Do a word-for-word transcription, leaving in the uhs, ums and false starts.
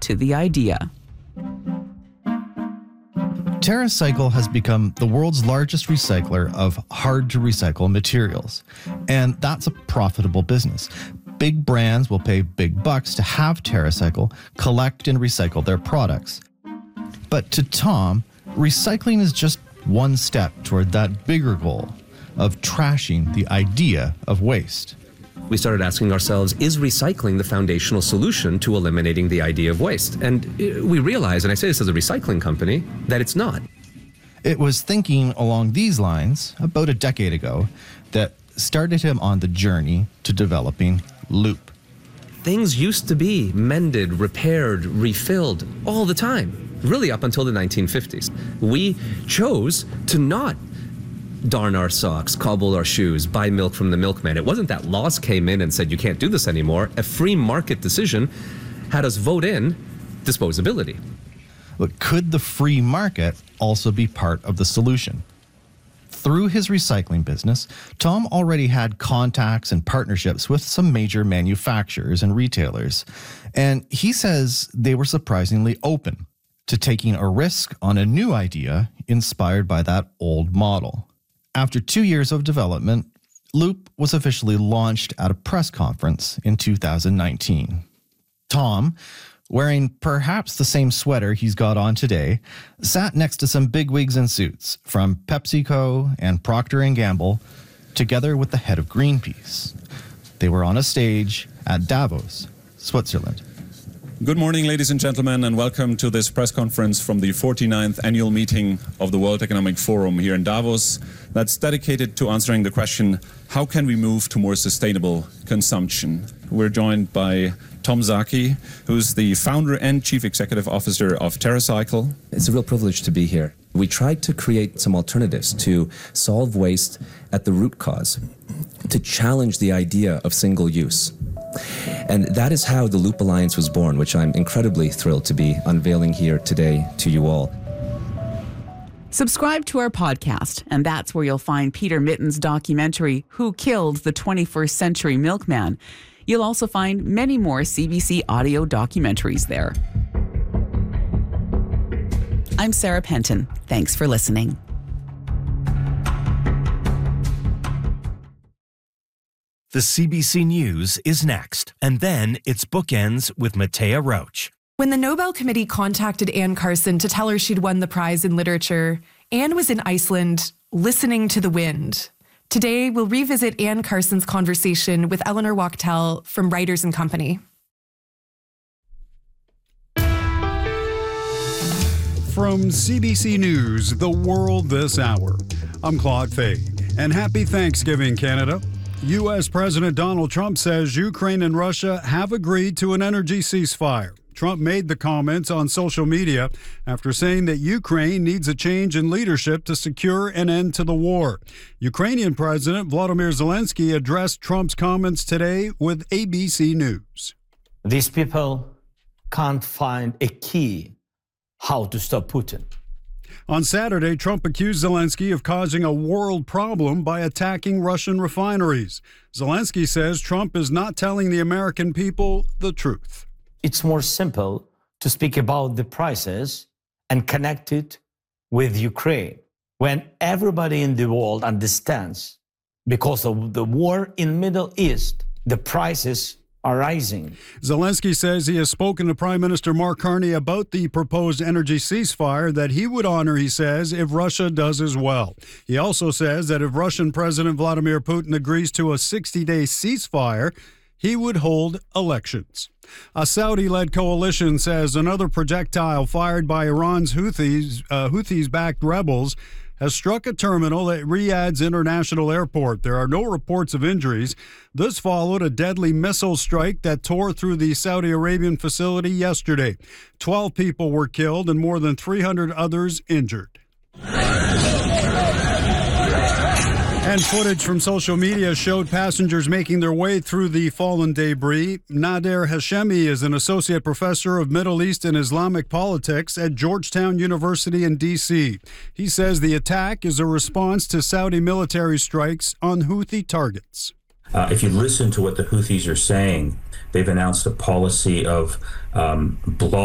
to the idea. TerraCycle has become the world's largest recycler of hard-to-recycle materials, and that's a profitable business. Big brands will pay big bucks to have TerraCycle collect and recycle their products. But to Tom, recycling is just one step toward that bigger goal of trashing the idea of waste. We started asking ourselves, is recycling the foundational solution to eliminating the idea of waste? And we realized, and I say this as a recycling company, that it's not. It was thinking along these lines about a decade ago that started him on the journey to developing Loop. Things used to be mended, repaired, refilled all the time, really up until the nineteen fifties. We chose to not darn our socks, cobble our shoes, buy milk from the milkman. It wasn't that laws came in and said you can't do this anymore. A free market decision had us vote in disposability. But could the free market also be part of the solution? Through his recycling business, Tom already had contacts and partnerships with some major manufacturers and retailers, and he says they were surprisingly open to taking a risk on a new idea inspired by that old model. After two years of development, Loop was officially launched at a press conference in two thousand nineteen. Tom, wearing perhaps the same sweater he's got on today, sat next to some bigwigs in suits from PepsiCo and Procter and Gamble, together with the head of Greenpeace. They were on a stage at Davos, Switzerland. Good morning, ladies and gentlemen, and welcome to this press conference from the forty-ninth annual meeting of the World Economic Forum here in Davos that's dedicated to answering the question, how can we move to more sustainable consumption? We're joined by Tom Saki, who's the founder and chief executive officer of TerraCycle. It's a real privilege to be here. We tried to create some alternatives to solve waste at the root cause, to challenge the idea of single use. And that is how the Loop Alliance was born, which I'm incredibly thrilled to be unveiling here today to you all. Subscribe to our podcast, and that's where you'll find Peter Mitten's documentary, Who Killed the twenty-first Century Milkman? You'll also find many more C B C audio documentaries there. I'm Sarah Penton. Thanks for listening. The C B C News is next, and then it's Bookends with Matea Roach. When the Nobel Committee contacted Anne Carson to tell her she'd won the prize in literature, Anne was in Iceland, listening to the wind. Today, we'll revisit Anne Carson's conversation with Eleanor Wachtel from Writers and Company. From C B C News, The World This Hour, I'm Claude Fay, and happy Thanksgiving, Canada. U S President Donald Trump says Ukraine and Russia have agreed to an energy ceasefire. Trump made the comments on social media after saying that Ukraine needs a change in leadership to secure an end to the war. Ukrainian President Volodymyr Zelensky addressed Trump's comments today with A B C News. These people can't find a key how to stop Putin. On Saturday, Trump accused Zelensky of causing a world problem by attacking Russian refineries. Zelensky says Trump is not telling the American people the truth. It's more simple to speak about the prices and connect it with Ukraine. When everybody in the world understands, because of the war in Middle East, the prices are rising. Zelensky says he has spoken to Prime Minister Mark Carney about the proposed energy ceasefire that he would honor, he says, if Russia does as well. He also says that if Russian President Vladimir Putin agrees to a sixty-day ceasefire, he would hold elections. A Saudi-led coalition says another projectile fired by Iran's Houthis, uh, Houthis-backed rebels has struck a terminal at Riyadh's International Airport. There are no reports of injuries. This followed a deadly missile strike that tore through the Saudi Arabian facility yesterday. Twelve people were killed and more than three hundred others injured. And footage from social media showed passengers making their way through the fallen debris. Nader Hashemi is an associate professor of Middle East and Islamic politics at Georgetown University in D C. He says the attack is a response to Saudi military strikes on Houthi targets. Uh, if you listen to what the Houthis are saying, they've announced a policy of um, blocking